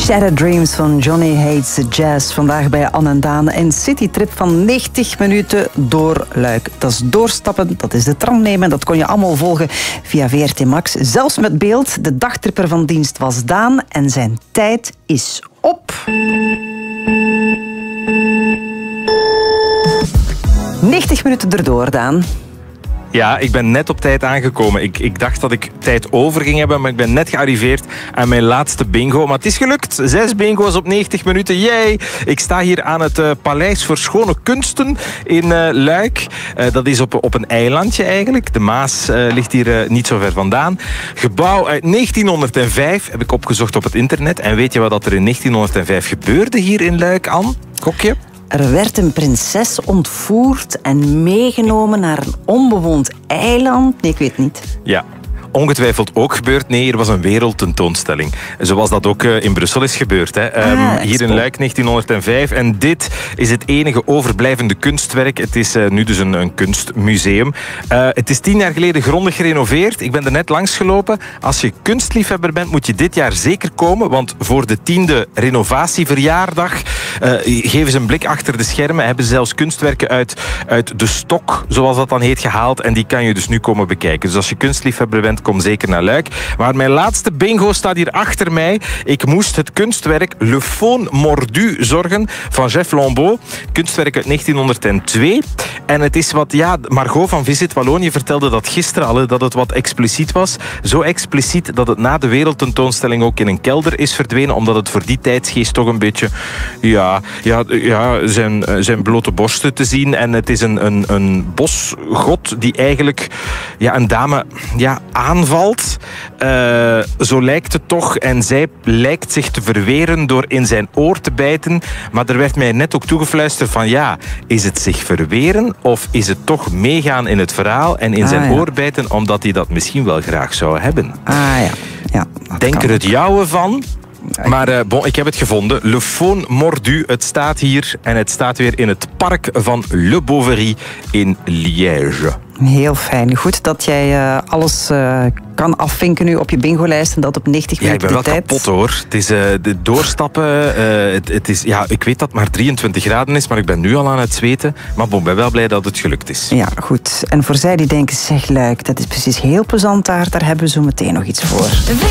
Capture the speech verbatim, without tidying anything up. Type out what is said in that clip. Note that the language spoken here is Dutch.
Shattered Dreams van Johnny Hates Jazz. Vandaag bij Anne en Daan. Een citytrip van negentig minuten door Luik. Dat is doorstappen, dat is de tram nemen. Dat kon je allemaal volgen via V R T Max. Zelfs met beeld. De dagtripper van dienst was Daan. En zijn tijd is op. negentig minuten erdoor, Daan. Ja, ik ben net op tijd aangekomen. Ik, ik dacht dat ik tijd over ging hebben, maar ik ben net gearriveerd aan mijn laatste bingo. Maar het is gelukt. Zes bingo's op negentig minuten. Yay! Ik sta hier aan het uh, Paleis voor Schone Kunsten in uh, Luik. Uh, dat is op, op een eilandje eigenlijk. De Maas uh, ligt hier uh, niet zo ver vandaan. Gebouw uit negentienhonderdvijf heb ik opgezocht op het internet. En weet je wat er in negentienhonderdvijf gebeurde hier in Luik, Anne? Kokje? Er werd een prinses ontvoerd en meegenomen naar een onbewoond eiland. Nee, ik weet niet. Ja. Ongetwijfeld ook gebeurd. Nee, er was een wereldtentoonstelling. Zoals dat ook uh, in Brussel is gebeurd. Hè. Um, ah, hier in Luik negentienhonderdvijf. En dit is het enige overblijvende kunstwerk. Het is uh, nu dus een, een kunstmuseum. Uh, het is tien jaar geleden grondig gerenoveerd. Ik ben er net langs gelopen. Als je kunstliefhebber bent, moet je dit jaar zeker komen. Want voor de tiende renovatieverjaardag uh, geven ze een blik achter de schermen. Hebben ze zelfs kunstwerken uit, uit de stok, zoals dat dan heet, gehaald. En die kan je dus nu komen bekijken. Dus als je kunstliefhebber bent, kom zeker naar Luik. Maar mijn laatste bingo staat hier achter mij. Ik moest het kunstwerk Le Faune Mordu zorgen van Jeff Lambeau. Kunstwerk uit negentienhonderdtwee. En het is wat, ja, Margot van Visit Wallonië vertelde dat gisteren al, dat het wat expliciet was. Zo expliciet dat het na de wereldtentoonstelling ook in een kelder is verdwenen, omdat het voor die tijdsgeest toch een beetje, ja, ja, ja zijn, zijn blote borsten te zien. En het is een, een, een bosgod die eigenlijk, ja, een dame, ja, aanvalt. Uh, zo lijkt het toch. En zij lijkt zich te verweren door in zijn oor te bijten. Maar er werd mij net ook toegefluisterd van, ja, is het zich verweren of is het toch meegaan in het verhaal en in ah, zijn ja. oor bijten omdat hij dat misschien wel graag zou hebben? Ah ja. ja Denk er het jouwe van. Maar uh, bon, ik heb het gevonden. Le Faune Mordu. Het staat hier en het staat weer in het park van Le Bouverie in Liège. Heel fijn. Goed dat jij uh, alles uh, kan afvinken nu op je bingolijst en dat op negentig minuten tijd. Ja, ik ben wel tijd. kapot hoor. Het is uh, de doorstappen. Uh, het, het is, ja, ik weet dat het maar drieëntwintig graden is, maar ik ben nu al aan het zweten. Maar bon, ik ben wel blij dat het gelukt is. Ja, goed. En voor zij die denken, zeg Luik, dat is precies heel plezant daar. Daar hebben we zo meteen nog iets voor.